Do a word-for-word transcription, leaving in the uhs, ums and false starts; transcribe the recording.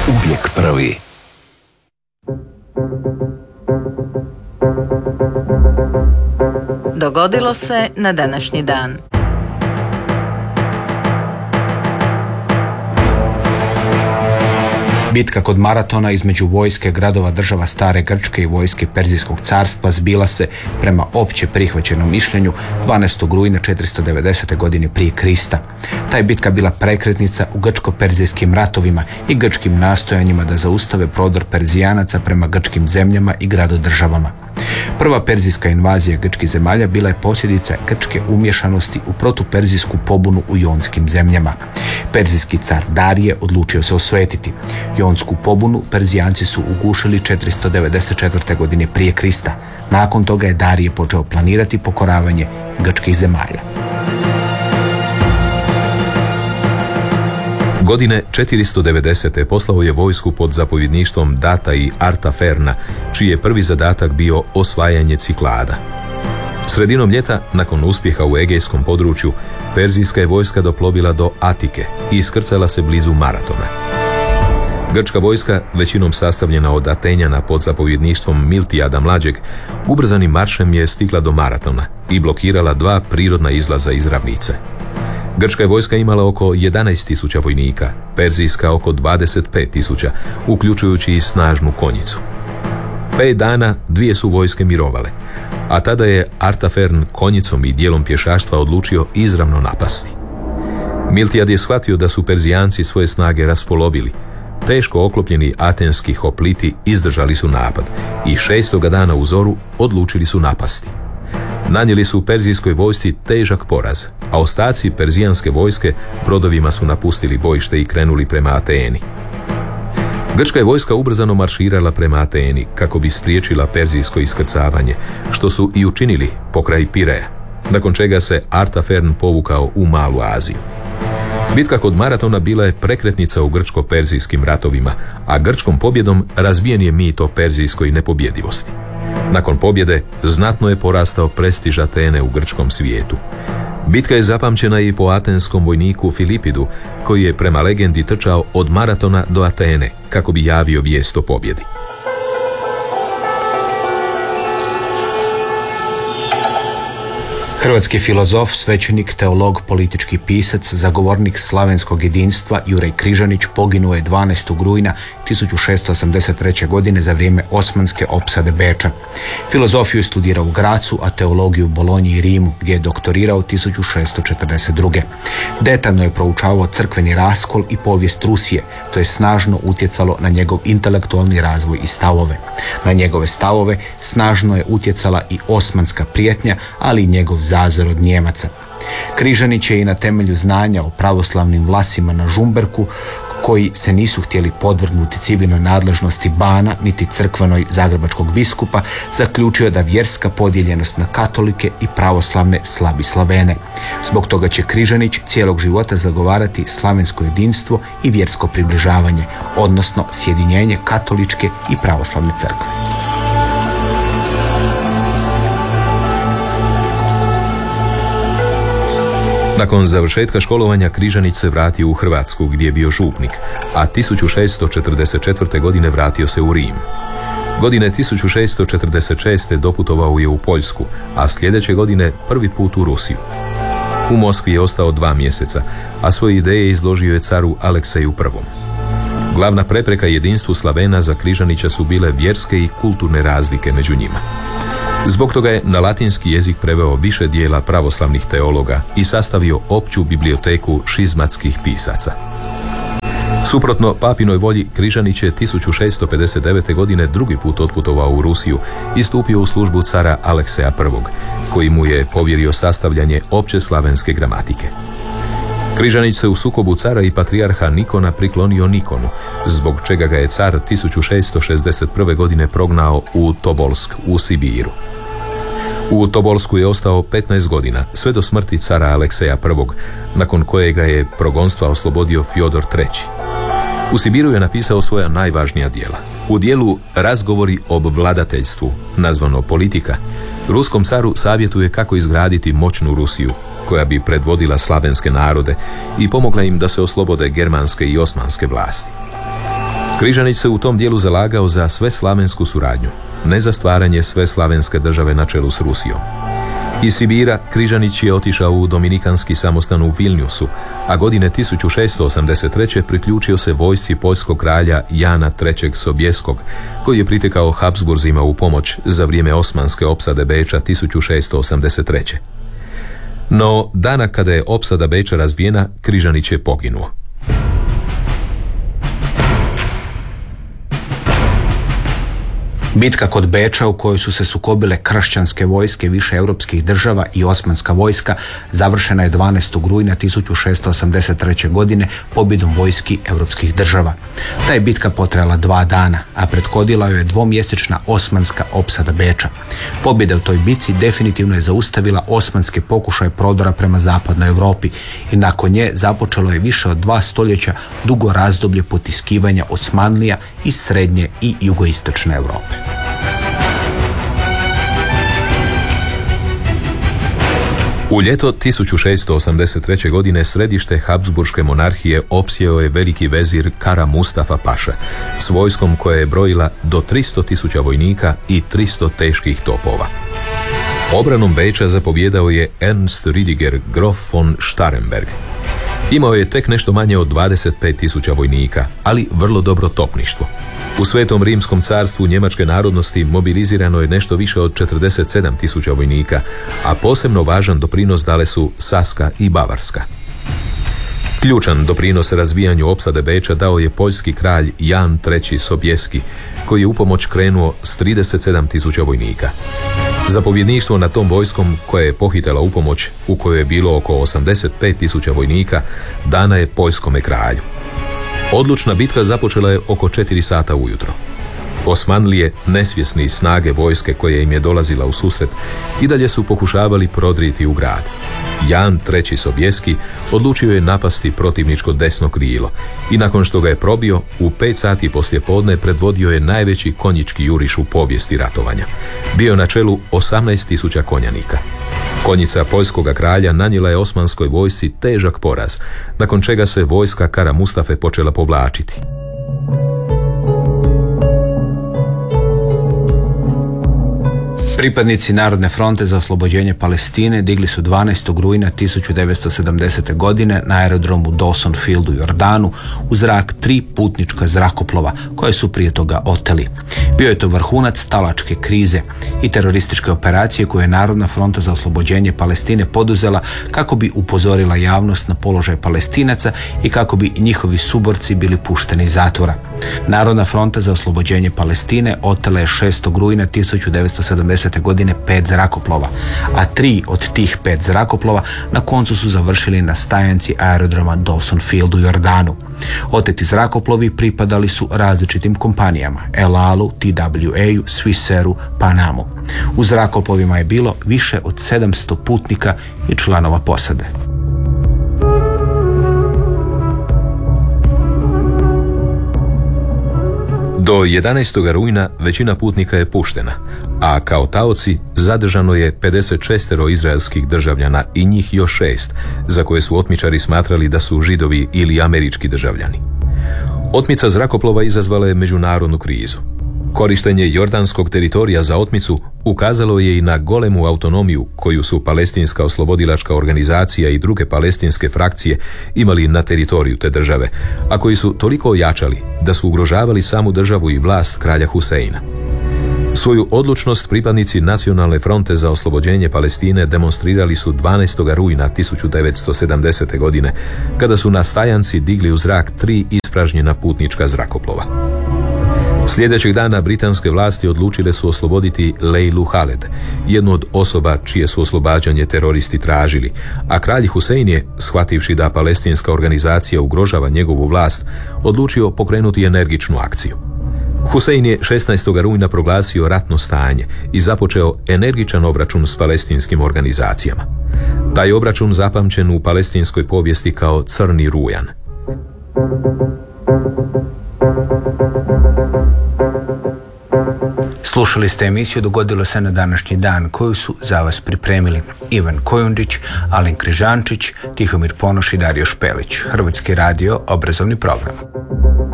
Uvijek prvi. Dogodilo se na današnji dan. Bitka kod Maratona između vojske gradova država Stare Grčke i vojske Perzijskog carstva zbila se, prema opće prihvaćenom mišljenju, dvanaestog rujna četiristo devedesete. godine prije Krista. Ta je bitka bila prekretnica u grčko-perzijskim ratovima i grčkim nastojanjima da zaustave prodor Perzijanaca prema grčkim zemljama i gradodržavama. Prva perzijska invazija grčkih zemalja bila je posljedica grčke umješanosti u protuperzijsku pobunu u jonskim zemljama. Perzijski car Darije odlučio se osvetiti. Jonsku pobunu Perzijanci su ugušili četiristo devedeset četvrte. godine prije Krista. Nakon toga je Darije počeo planirati pokoravanje grčkih zemalja. Godine četiristo devedesete. poslao je vojsku pod zapovjedništvom Data i Artaferna, čiji je prvi zadatak bio osvajanje Ciklada. Sredinom ljeta, nakon uspjeha u Egejskom području, perzijska je vojska doplovila do Atike i iskrcala se blizu Maratona. Grčka vojska, većinom sastavljena od Atenjana pod zapovjedništvom Miltijada mlađeg, ubrzanim maršem je stigla do Maratona i blokirala dva prirodna izlaza iz ravnice. Grčka je vojska imala oko jedanaest tisuća vojnika, perzijska oko dvadeset pet tisuća, uključujući i snažnu konjicu. Pet dana dvije su vojske mirovale, a tada je Artafern konjicom i dijelom pješaštva odlučio izravno napasti. Miltijad je shvatio da su Perzijanci svoje snage raspolovili. Teško oklopljeni atenski hopliti izdržali su napad i šestoga dana u zoru odlučili su napasti. Nanijeli su perzijskoj vojsci težak poraz, a ostaci perzijanske vojske brodovima su napustili bojište i krenuli prema Ateni. Grčka je vojska ubrzano marširala prema Ateni kako bi spriječila perzijsko iskrcavanje, što su i učinili pokraj Pireja, nakon čega se Artafern povukao u Malu Aziju. Bitka kod Maratona bila je prekretnica u grčko-perzijskim ratovima, a grčkom pobjedom razbijen je mit o perzijskoj nepobjedivosti. Nakon pobjede znatno je porastao prestiž Atene u grčkom svijetu. Bitka je zapamćena i po atenskom vojniku Filipidu, koji je prema legendi trčao od Maratona do Atene kako bi javio vijest o pobjedi. Hrvatski filozof, svećenik, teolog, politički pisac, zagovornik slavenskog jedinstva Juraj Križanić poginuo je dvanaestog rujna tisuću šesto osamdeset treće. godine za vrijeme osmanske opsade Beča. Filozofiju je studirao u Gracu, a teologiju u Bolonji i Rimu, gdje je doktorirao tisuću šesto četrdeset druge. Detaljno je proučavao crkveni raskol i povijest Rusije, to je snažno utjecalo na njegov intelektualni razvoj i stavove. Na njegove stavove snažno je utjecala i osmanska prijetnja, ali i njegov zazor od Njemaca. Križanić je i na temelju znanja o pravoslavnim vlasima na Žumberku, koji se nisu htjeli podvrgnuti civilnoj nadležnosti bana niti crkvenoj zagrebačkog biskupa, zaključio da vjerska podijeljenost na katolike i pravoslavne slabi Slavene. Zbog toga će Križanić cijelog života zagovarati slavensko jedinstvo i vjersko približavanje, odnosno sjedinjenje katoličke i pravoslavne crkve. Nakon završetka školovanja Križanić se vratio u Hrvatsku gdje je bio župnik, a tisuću šesto četrdeset četvrte. godine vratio se u Rim. Godine tisuću šesto četrdeset šeste. doputovao je u Poljsku, a sljedeće godine prvi put u Rusiju. U Moskvi je ostao dva mjeseca, a svoje ideje izložio je caru Alekseju prvom. Glavna prepreka jedinstvu Slavena za Križanića su bile vjerske i kulturne razlike među njima. Zbog toga je na latinski jezik preveo više dijela pravoslavnih teologa i sastavio opću biblioteku šizmatskih pisaca. Suprotno papinoj volji, Križanić je tisuću šesto pedeset devete. godine drugi put otputovao u Rusiju i stupio u službu cara Alekseja prvog, koji mu je povjerio sastavljanje opće slavenske gramatike. Križanić se u sukobu cara i patrijarha Nikona priklonio Nikonu, zbog čega ga je car tisuću šesto šezdeset prve. godine prognao u Tobolsk u Sibiru. U Tobolsku je ostao petnaest godina, sve do smrti cara Alekseja prvog, nakon kojega je progonstva oslobodio Fjodor treći. U Sibiru je napisao svoja najvažnija djela. U dijelu Razgovori o vladateljstvu, nazvano Politika, ruskom caru savjetuje kako izgraditi moćnu Rusiju, koja bi predvodila slavenske narode i pomogla im da se oslobode germanske i osmanske vlasti. Križanić se u tom dijelu zalagao za sveslavensku suradnju, ne za stvaranje sveslavenske države na čelu s Rusijom. Iz Sibira Križanić je otišao u dominikanski samostan u Vilniusu, a godine tisuću šesto osamdeset treće priključio se vojsci poljskog kralja Jana trećeg Sobjeskog, koji je pritekao Habsburzima u pomoć za vrijeme osmanske opsade Beča tisuću šesto osamdeset treće. No, dana kada je opsada Beča razbijena, Križanić je poginuo. Bitka kod Beča, u kojoj su se sukobile kršćanske vojske više europskih država i osmanska vojska, završena je dvanaestog rujna tisuću šesto osamdeset treće. godine pobjedom vojski europskih država. Ta je bitka potrajala dva dana, a prethodila joj je dvomjesečna osmanska opsada Beča. Pobjeda u toj bitci definitivno je zaustavila osmanske pokušaje prodora prema zapadnoj Europi i nakon nje započelo je više od dva stoljeća dugo razdoblje potiskivanja Osmanlija iz srednje i jugoistočne Europe. U ljeto tisuću šesto osamdeset treće. godine središte Habsburške monarhije opsjeo je veliki vezir Kara Mustafa Paša s vojskom koja je brojila do tristo tisuća vojnika i tristo teških topova. Obranom Beča zapovjedao je Ernst Rüdiger Grof von Staremberg. Imao je tek nešto manje od dvadeset pet tisuća vojnika, ali vrlo dobro topništvo. U Svetom Rimskom carstvu njemačke narodnosti mobilizirano je nešto više od četrdeset sedam tisuća vojnika, a posebno važan doprinos dale su Saska i Bavarska. Ključan doprinos razvijanju opsade Beča dao je poljski kralj Jan treći Sobjeski, koji je upomoć krenuo s trideset sedam tisuća vojnika. Zapovjedništvo nad tom vojskom, koja je pohitala upomoć, u kojoj je bilo oko osamdeset pet tisuća vojnika, dana je poljskome kralju. Odlučna bitka započela je oko četiri sata ujutro. Osmanlije, nesvjesni snage vojske koja im je dolazila u susret, i dalje su pokušavali prodrijeti u grad. Jan treći Sobjeski odlučio je napasti protivničko desno krilo i nakon što ga je probio, u pet sati poslije podne predvodio je najveći konjički juriš u povijesti ratovanja. Bio na čelu osamnaest tisuća konjanika. Konjica poljskoga kralja nanijela je osmanskoj vojsci težak poraz, nakon čega se vojska Kara Mustafe počela povlačiti. Pripadnici Narodne fronte za oslobođenje Palestine digli su dvanaestog rujna tisuću devetsto sedamdesete. godine na aerodromu Dawson Field u Jordanu u zrak tri putnička zrakoplova koje su prije toga oteli. Bio je to vrhunac talačke krize i terorističke operacije koje je Narodna fronta za oslobođenje Palestine poduzela kako bi upozorila javnost na položaj Palestinaca i kako bi njihovi suborci bili pušteni iz zatvora. Narodna fronta za oslobođenje Palestine otela je šestog rujna tisuću devetsto sedamdesete. godine pet zrakoplova, a tri od tih pet zrakoplova na koncu su završili na stajanci aerodroma Dawson Field u Jordanu. Oteti zrakoplovi pripadali su različitim kompanijama: El Alu, T W A-u, Swissair-u, Panamu. U zrakoplovima je bilo više od sedamsto putnika i članova posade. Do jedanaestog rujna većina putnika je puštena, a kao taoci zadržano je pedeset šest izraelskih državljana i njih još šest, za koje su otmičari smatrali da su Židovi ili američki državljani. Otmica zrakoplova izazvala je međunarodnu krizu. Korištenje jordanskog teritorija za otmicu ukazalo je i na golemu autonomiju koju su Palestinska oslobodilačka organizacija i druge palestinske frakcije imali na teritoriju te države, a koji su toliko ojačali da su ugrožavali samu državu i vlast kralja Huseina. Svoju odlučnost pripadnici Nacionalne fronte za oslobođenje Palestine demonstrirali su dvanaestog rujna tisuću devetsto sedamdesete. godine, kada su na stajanci digli u zrak tri ispražnjena putnička zrakoplova. Sljedećeg dana britanske vlasti odlučile su osloboditi Leilu Haled, jednu od osoba čije su oslobađanje teroristi tražili, a kralj Husein je, shvativši da palestinska organizacija ugrožava njegovu vlast, odlučio pokrenuti energičnu akciju. Husein je šesnaestog rujna proglasio ratno stanje i započeo energičan obračun s palestinskim organizacijama. Taj obračun zapamćen u palestinskoj povijesti kao Crni rujan. Slušali ste emisiju Dogodilo se na današnji dan, koju su za vas pripremili Ivan Kojundić, Alen Križančić, Tihomir Ponoš i Dario Špelić. Hrvatski radio, obrazovni program.